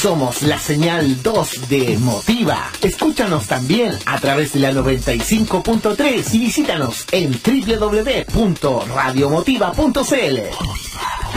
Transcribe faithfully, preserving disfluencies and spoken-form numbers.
Somos la señal dos de Motiva. Escúchanos también a través de la noventa y cinco punto tres y visítanos en doble u doble u doble u punto radio motiva punto c l.